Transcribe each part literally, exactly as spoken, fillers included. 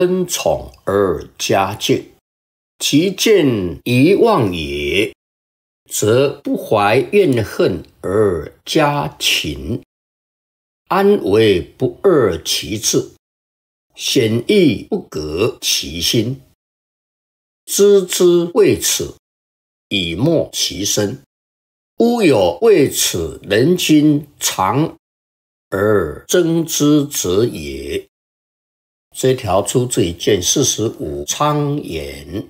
恩宠而加敬，其见遗忘也，则不怀怨恨而加勤，安为不二其志，显亦不革其心。知之为此，以莫其身。乌有为此人君长而争之者也。这条出自于卷四十五昌言。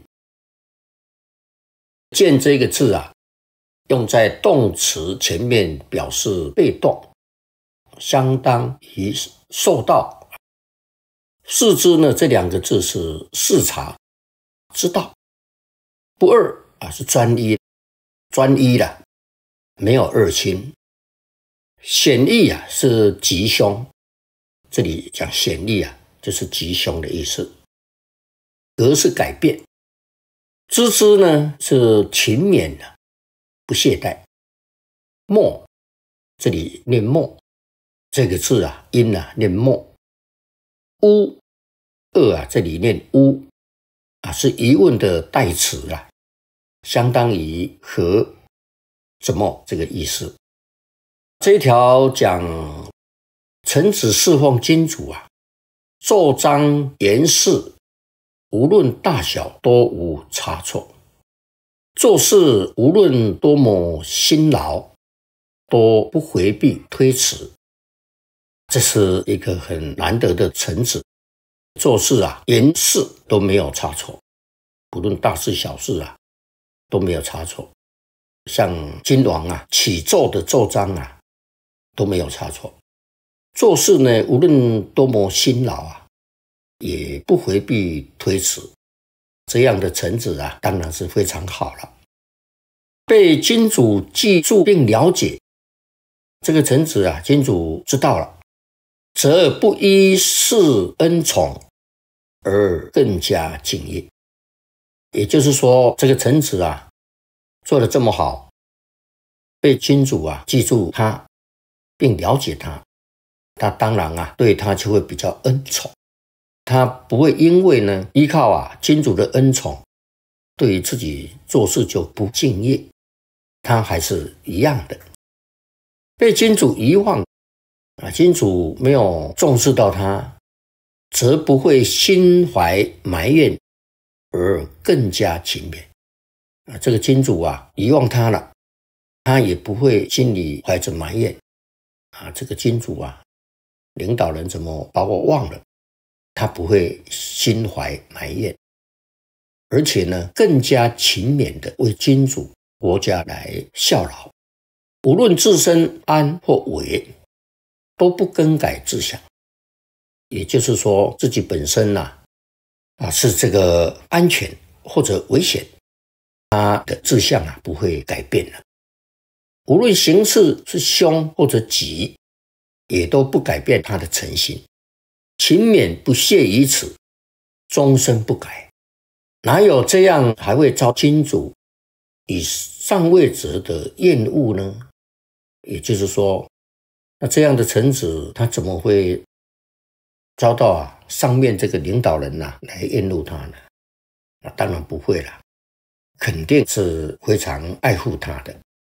见这个字啊，用在动词前面表示被动，相当于受到。视之呢，这两个字是视察，知道。不二啊，是专一，专一啦，没有二心。显义啊，是吉凶，这里讲显义啊，就是吉凶的意思。革是改变，知之呢是勤勉的，不懈怠。默，这里念默，这个字啊，音啊念默。乌，恶啊，这里念乌啊，是疑问的代词啦，相当于和怎么这个意思。这一条讲臣子侍奉君主啊，奏章言事无论大小都无差错，做事无论多么辛劳都不回避推辞，这是一个很难得的臣子。做事啊言事都没有差错，无论大事小事啊都没有差错。像君王啊起奏的奏章啊都没有差错。做事呢无论多么辛劳啊也不回避推辞，这样的臣子啊当然是非常好了。被君主记住并了解，这个臣子啊君主知道了，则不依恃恩宠而更加敬业。也就是说，这个臣子啊做得这么好，被君主啊记住他并了解他，他当然啊对他就会比较恩宠。他不会因为呢依靠啊君主的恩宠，对于自己做事就不敬业，他还是一样的。被君主遗忘啊，君主没有重视到他，则不会心怀埋怨而更加勤勉。啊，这个君主啊遗忘他了，他也不会心里怀着埋怨。啊，这个君主啊，领导人怎么把我忘了？他不会心怀埋怨，而且呢，更加勤勉的为君主、国家来效劳，无论自身安或危，都不更改志向。也就是说，自己本身呐、啊，啊是这个安全或者危险，他的志向啊不会改变了。无论形势是凶或者吉，也都不改变他的诚心。勤勉不懈于此，终身不改。哪有这样还会遭君主以上位者的厌恶呢？也就是说，那这样的臣子他怎么会遭到啊上面这个领导人呐、啊、来厌恶他呢？那当然不会啦，肯定是非常爱护他的。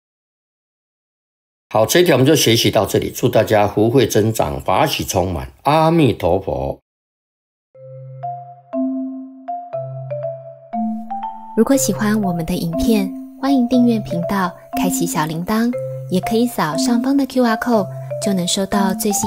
好，这一条我们就学习到这里，祝大家福慧增长，法喜充满，阿弥陀佛。 如果喜欢我们的影片，欢迎订阅频道，开启小铃铛，也可以扫上方的 Q R code， 就能收到最新